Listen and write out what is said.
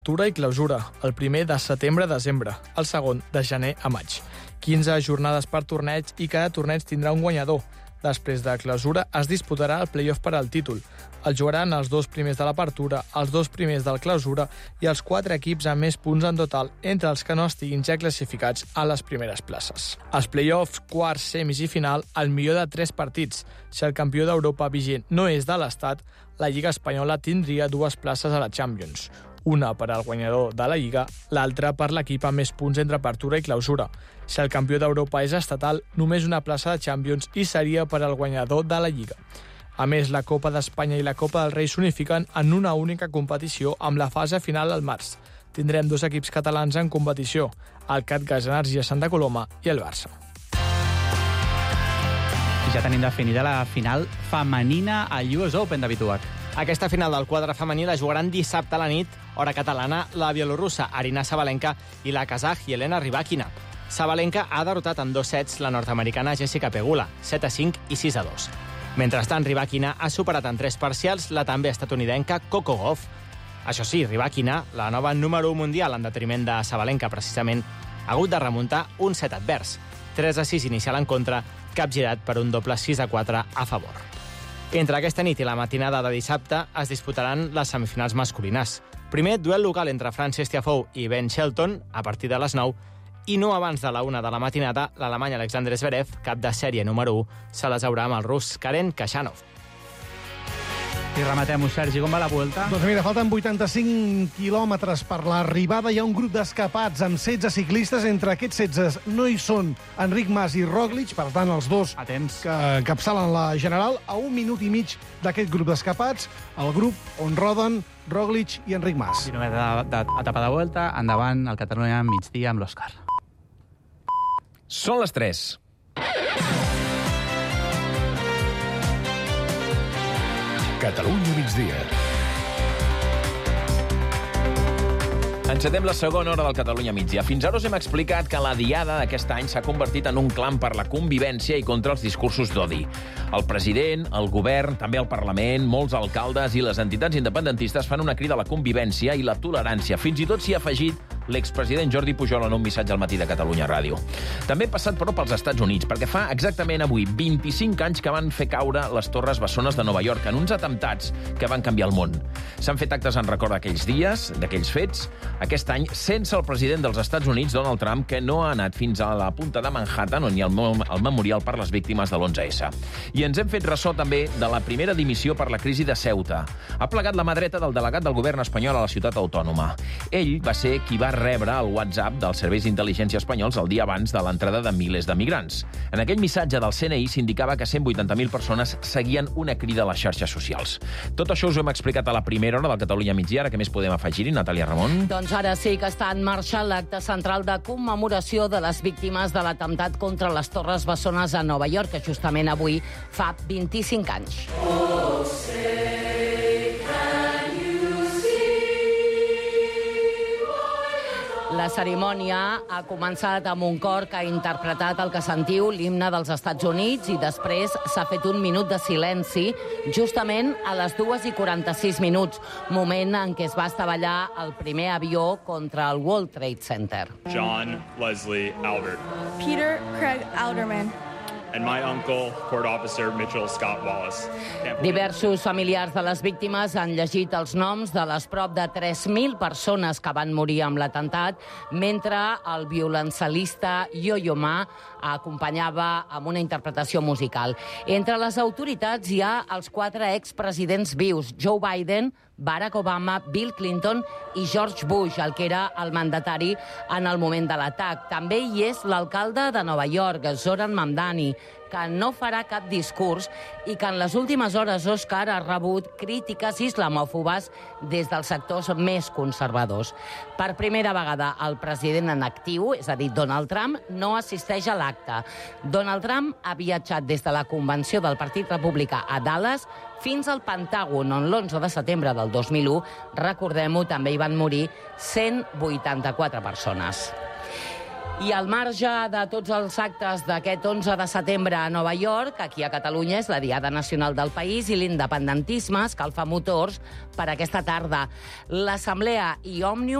Apertura i clausura, el primer de setembre a desembre, el segon de gener a maig. 15 jornades per torneig i cada torneig tindrà un guanyador. Després de clausura es disputarà el play-off per al títol. El jugaran els 2 primers de l'apertura, els 2 primers del clausura i els 4 equips amb més punts en total entre els que no estiguin ja classificats a les primeres places. Els play-offs, quarts, semis i final, el millor de 3 partits. Si el campió d'Europa vigent no és de l'Estat, la Lliga Espanyola tindria 2 places a la Champions. Una per al guanyador de la Lliga, l'altra per l'equip amb més punts entre apertura i clausura. Si el campió d'Europa és estatal, només una plaça de Champions i seria per al guanyador de la Lliga. A més, la Copa d'Espanya i la Copa del Rei s'unifiquen en una única competició amb la fase final al març. Tindrem 2 equips catalans en competició, el CatGas Energia Santa Coloma i el Barça. I ja tenim definida la final femenina al US Open de Bituac. Aquesta final del quadre femení la jugaran dissabte a la nit, hora catalana, la bielorrussa Arina Sabalenka i la kazaj Yelena Rybakina. Sabalenka ha derrotat en 2 sets la nord-americana Jessica Pegula, 7-5 i 6-2. Mentrestant, Rybakina ha superat en 3 parcials la també estatunidenca Coco Gauff. Això sí, Rybakina, la nova número 1 mundial en detriment de Sabalenka, precisament, ha hagut de remuntar un set advers. 3-6 inicial en contra, capgirat per un doble 6-4 a favor. Entre aquesta nit i la matinada de dissabte es disputaran les semifinals masculines. Primer, duel local entre Frances Tiafoe i Ben Shelton a partir de les 9 i no abans de la 1 de la matinada, l'alemany Alexander Zverev, cap de sèrie número 1, se les haurà amb el rus Karen Khachanov. I rematem-ho, Sergi, com va la Vuelta? Doncs mira, falten 85 quilòmetres per l'arribada. Hi ha un grup d'escapats amb 16 ciclistes. Entre aquests 16 no hi són Enric Mas i Roglic, per tant, els dos a temps que encapçalen la general. A 1 minut i mig d'aquest grup d'escapats, el grup on roden Roglic i Enric Mas. 19 d'etapa de Vuelta, endavant el Catalunya migdia amb l'Òscar. Són les 3. Catalunya migdia. Encetem la segona hora del Catalunya migdia. Fins ara us hem explicat que la diada d'aquest any s'ha convertit en un clam per la convivència i contra els discursos d'odi. El president, el govern, també el Parlament, molts alcaldes i les entitats independentistes fan una crida a la convivència i la tolerància. Fins i tot s'hi ha afegit l'expresident Jordi Pujol en un missatge al matí de Catalunya Ràdio. També hem passat, però, pels Estats Units, perquè fa exactament avui 25 anys que van fer caure les Torres Bessones de Nova York en uns atemptats que van canviar el món. S'han fet actes en record d'aquells dies, d'aquells fets, aquest any sense el president dels Estats Units, Donald Trump, que no ha anat fins a la punta de Manhattan, on hi ha el memorial per les víctimes de l'11S. I ens hem fet ressò també de la primera dimissió per la crisi de Ceuta. Ha plegat la mà dreta del delegat del govern espanyol a la ciutat autònoma. Ell va ser qui va rebre el WhatsApp dels serveis d'intel·ligència espanyols el dia abans de l'entrada de milers de migrants. En aquell missatge del CNI s'indicava que 180.000 persones seguien una crida a les xarxes socials. Tot això us ho hem explicat a la primera hora del Catalunya migdia. Ara què més podem afegir-hi, Natàlia Ramon? Doncs ara sí que està en marxa l'acte central de commemoració de les víctimes de l'atemptat contra les Torres Bessones a Nova York, que justament avui fa 25 anys. Oh, la cerimònia ha començat amb un cor que ha interpretat el que sentiu, l'himne dels Estats Units, i després s'ha fet un minut de silenci, justament a les 2:46 minuts, moment en què es va estavellar el primer avió contra el World Trade Center. John Leslie Albert. Peter Craig Alderman. And my uncle, Court Officer Mitchell Scott Wallace. Diversos familiars de les víctimes han llegit els noms de les prop de 3.000 persones que van morir amb l'atemptat, mentre el violoncel·lista Yo-Yo Ma acompanyava amb una interpretació musical. Entre les autoritats hi ha els 4 expresidents vius, Joe Biden, Barack Obama, Bill Clinton i George Bush, el que era el mandatari en el moment de l'atac. També hi és l'alcalde de Nova York, Zoran Mamdani, que no farà cap discurs i que en les últimes hores, Òscar, ha rebut crítiques islamòfobes des dels sectors més conservadors. Per primera vegada, el president en actiu, és a dir, Donald Trump, no assisteix a l'acte. Donald Trump ha viatjat des de la convenció del Partit Republicà a Dallas fins al Pentàgon, on l'11 de setembre del 2001, recordem-ho, també hi van morir 184 persones. I al marge de tots els actes d'aquest 11 de setembre a Nova York, aquí a Catalunya és la Diada Nacional del País i l'independentisme escalfa motors per aquesta tarda. L'Assemblea i Òmnium